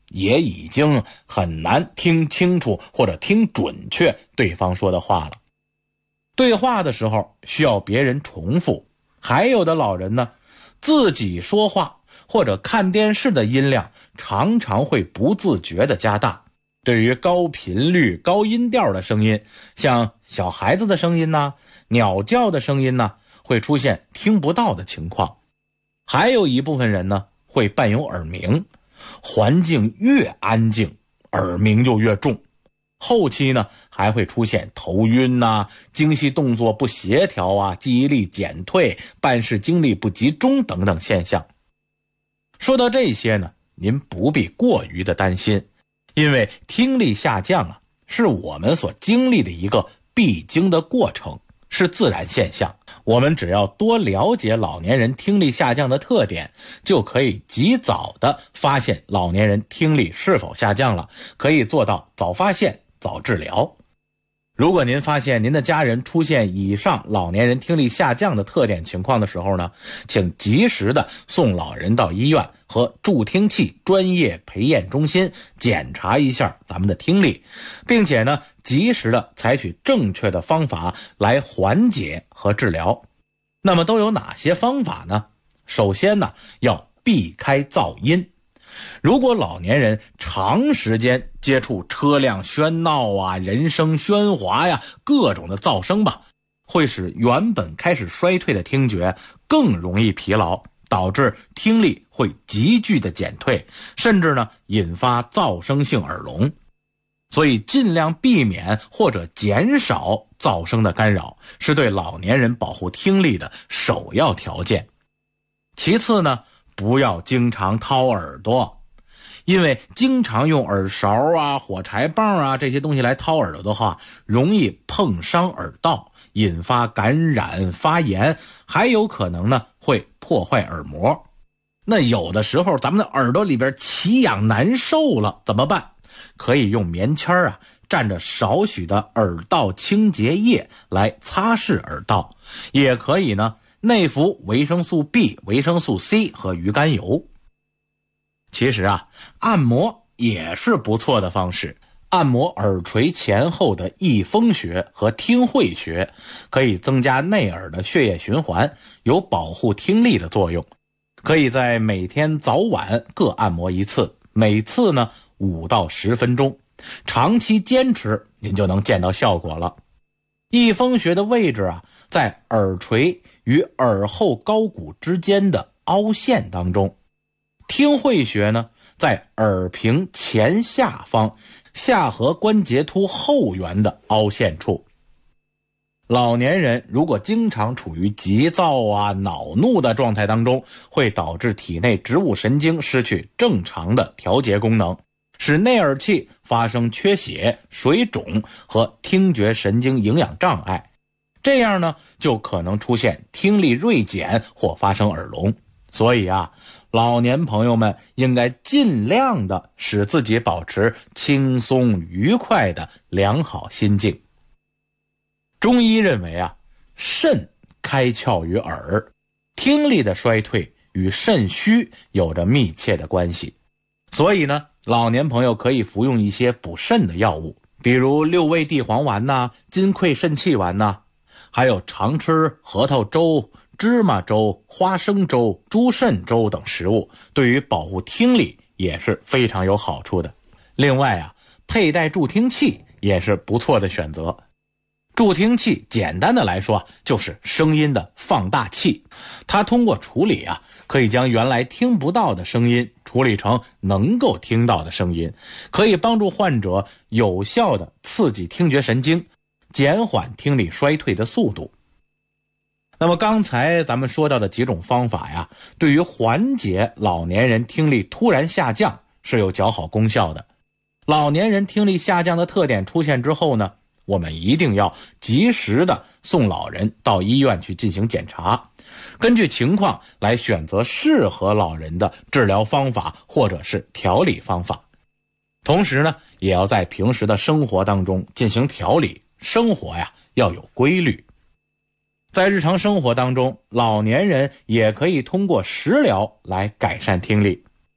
也已经很难听清楚或者听准确对方说的话了。对话的时候需要别人重复，还有的老人呢，自己说话或者看电视的音量常常会不自觉地加大。对于高频率、高音调的声音，像小孩子的声音呐、鸟叫的声音呐，会出现听不到的情况。还有一部分人呢，会伴有耳鸣，环境越安静，耳鸣就越重。后期呢，还会出现头晕呐、精细动作不协调啊、记忆力减退、办事精力不集中等等现象。说到这些呢，您不必过于的担心，因为听力下降啊，是我们所经历的一个必经的过程，是自然现象。我们只要多了解老年人听力下降的特点，就可以及早的发现老年人听力是否下降了，可以做到早发现、早治疗。如果您发现您的家人出现以上老年人听力下降的特点情况的时候呢，请及时的送老人到医院和助听器专业培验中心检查一下咱们的听力，并且呢，及时的采取正确的方法来缓解和治疗。那么都有哪些方法呢？首先呢，要避开噪音。如果老年人长时间接触车辆喧闹啊、人声喧哗呀、各种的噪声吧，会使原本开始衰退的听觉更容易疲劳，导致听力会急剧的减退，甚至呢引发噪声性耳聋。所以尽量避免或者减少噪声的干扰，是对老年人保护听力的首要条件。其次呢，不要经常掏耳朵，因为经常用耳勺啊、火柴棒啊这些东西来掏耳朵的话，容易碰伤耳道，引发感染、发炎，还有可能呢会破坏耳膜。那有的时候咱们的耳朵里边奇痒难受了，怎么办？可以用棉签啊，蘸着少许的耳道清洁液来擦拭耳道，也可以呢内服维生素 B、维生素 C 和鱼肝油。其实啊，按摩也是不错的方式。按摩耳垂前后的翳风穴和听会穴，可以增加内耳的血液循环，有保护听力的作用。可以在每天早晚各按摩一次，每次呢5到10分钟，长期坚持您就能见到效果了。翳风穴的位置啊，在耳垂与耳后高骨之间的凹陷当中。听会穴呢，在耳屏前下方下颌关节突后缘的凹陷处。老年人如果经常处于急躁啊、恼怒的状态当中，会导致体内植物神经失去正常的调节功能，使内耳器发生缺血、水肿和听觉神经营养障碍。这样呢，就可能出现听力锐减或发生耳聋。所以啊，老年朋友们应该尽量的使自己保持轻松愉快的良好心境。中医认为啊，肾开窍于耳，听力的衰退与肾虚有着密切的关系。所以呢，老年朋友可以服用一些补肾的药物，比如六味地黄丸呐、金匮肾气丸呐，还有常吃核桃粥、芝麻粥、花生粥、猪肾粥等食物，对于保护听力也是非常有好处的。另外啊，佩戴助听器也是不错的选择。助听器简单的来说就是声音的放大器，它通过处理啊，可以将原来听不到的声音处理成能够听到的声音，可以帮助患者有效的刺激听觉神经，减缓听力衰退的速度。那么刚才咱们说到的几种方法呀，对于缓解老年人听力突然下降是有较好功效的。老年人听力下降的特点出现之后呢，我们一定要及时的送老人到医院去进行检查，根据情况来选择适合老人的治疗方法或者是调理方法。同时呢，也要在平时的生活当中进行调理，生活呀要有规律。在日常生活当中，老年人也可以通过食疗来改善听力。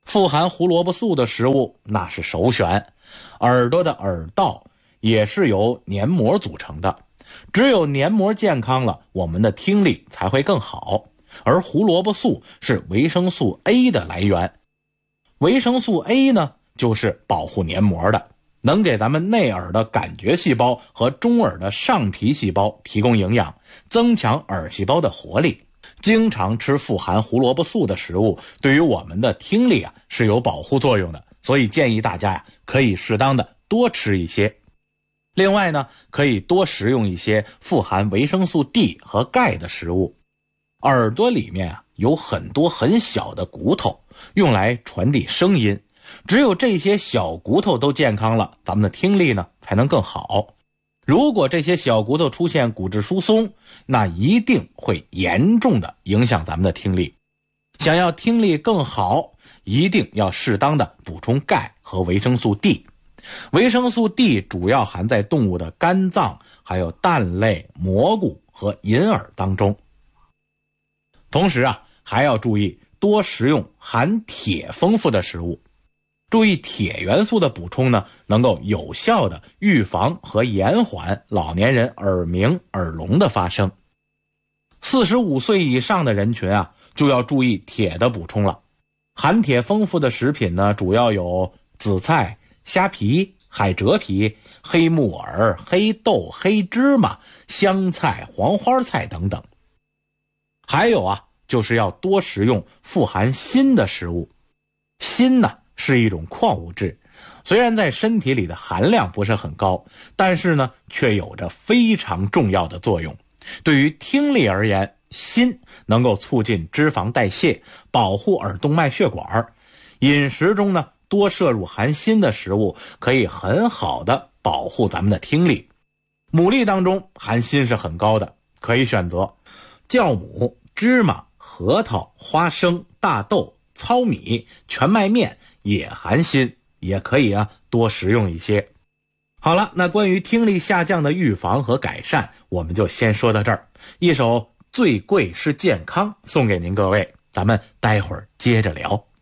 富含胡萝卜素的食物那是首选。耳朵的耳道也是由黏膜组成的，只有黏膜健康了，我们的听力才会更好。而胡萝卜素是维生素 A 的来源，维生素 A 呢，就是保护黏膜的，能给咱们内耳的感觉细胞和中耳的上皮细胞提供营养，增强耳细胞的活力。经常吃富含胡萝卜素的食物，对于我们的听力是有保护作用的，所以建议大家可以适当的多吃一些。另外呢，可以多食用一些富含维生素 D 和钙的食物。耳朵里面有很多很小的骨头，用来传递声音，只有这些小骨头都健康了，咱们的听力呢才能更好。如果这些小骨头出现骨质疏松，那一定会严重的影响咱们的听力。想要听力更好，一定要适当的补充钙和维生素 D。维生素 D 主要含在动物的肝脏、还有蛋类、蘑菇和银耳当中。同时还要注意多食用含铁丰富的食物。注意铁元素的补充呢，能够有效的预防和延缓老年人耳鸣、耳聋的发生。45岁以上的人群就要注意铁的补充了。含铁丰富的食品呢，主要有紫菜、虾皮、海蜇皮、黑木耳、黑豆、黑芝麻、香菜、黄花菜等等。还有就是要多食用富含锌的食物。锌呢是一种矿物质，虽然在身体里的含量不是很高，但是呢却有着非常重要的作用。对于听力而言，锌能够促进脂肪代谢，保护耳动脉血管。饮食中呢多摄入含锌的食物，可以很好的保护咱们的听力。牡蛎当中含锌是很高的，可以选择酵母、芝麻、核桃、花生、大豆、糙米、全麦面也含锌，也可以多食用一些。好了，那关于听力下降的预防和改善，我们就先说到这儿。一首《最贵是健康》送给您各位，咱们待会儿接着聊。